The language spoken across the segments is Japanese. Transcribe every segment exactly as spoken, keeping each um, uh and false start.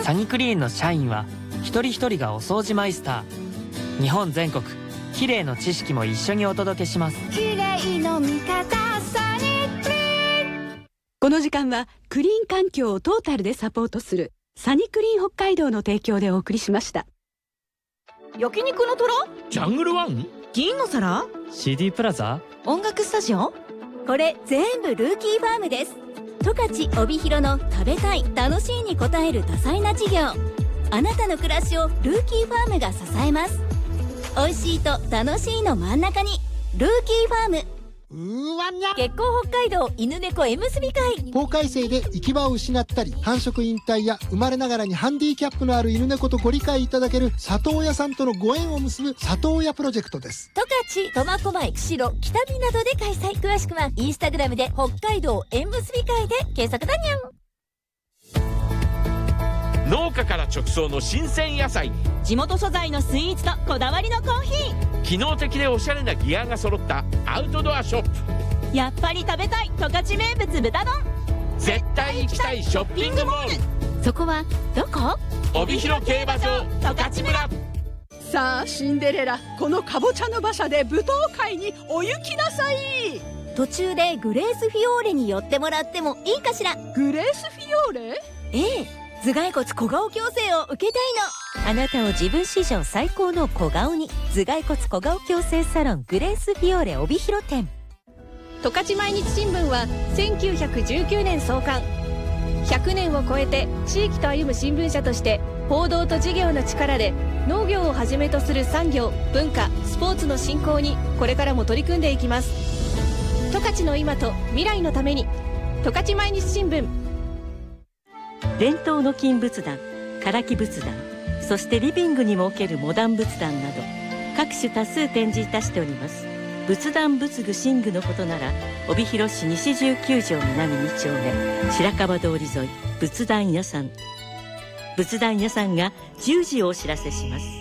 サニクリーンの社員は一人一人がお掃除マイスター。日本全国きれいの知識も一緒にお届けします。 きれいの味方サニクリーン。 この時間はクリーン環境をトータルでサポートするサニクリーン北海道の提供でお送りしました。 焼肉の虎、 ジャングルワン、 銀の皿、 シーディー プラザ、 音楽スタジオ。 これ全部ルーキーファームです。十勝帯広の食べたい楽しいに応える多彩な事業。あなたの暮らしをルーキーファームが支えます。おいしいと楽しいの真ん中にルーキーファーム。 うーわにゃ。 月光北海道犬猫縁結び会。 法改正で行き場を失ったり繁殖引退や生まれながらにハンディキャップのある犬猫とご理解いただける里親さんとのご縁を結ぶ里親プロジェクトです。 十勝苫小牧釧路北見などで開催。詳しくはインスタグラムで北海道縁結び会で検索だにゃん。 農家から直送の新鮮野菜、 地元素材のスイーツとこだわりのコーヒー。 機能的でおしゃれなギアが揃ったアウトドアショップ。 やっぱり食べたい十勝名物豚丼。 絶対行きたいショッピングモール。 そこはどこ？ 帯広競馬場十勝村。 さあシンデレラ、このかぼちゃの馬車で舞踏会にお行きなさい。 途中でグレースフィオーレに寄ってもらってもいいかしら？ グレースフィオーレ？ ええ、頭蓋骨小顔矯正を受けたいの。 あなたを自分史上最高の小顔に。頭蓋骨小顔矯正サロングレースフィオーレ帯広店。 十勝毎日新聞はせんきゅうひゃくじゅうきゅうねん創刊。ひゃくねんを超えて地域と歩む新聞社として報道と事業の力で農業をはじめとする産業、文化、スポーツの振興にこれからも取り組んでいきます。十勝の今と未来のために十勝毎日新聞。 伝統の金仏壇、唐木仏壇、そしてリビングにも置けるモダン仏壇など各種多数展示いたしております。仏壇仏具寝具のことなら帯広市西じゅうきゅう条南に丁目白樺通り沿い仏壇屋さん。仏壇屋さんがじゅうじをお知らせします。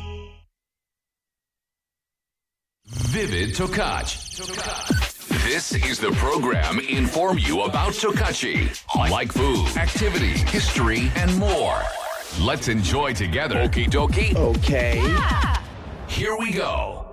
Vivid Tokachi. This is the program inform you about Tokachi, like food, activity, history, and more. Let's enjoy together. Okie dokie. Okay. Yeah. Here we go.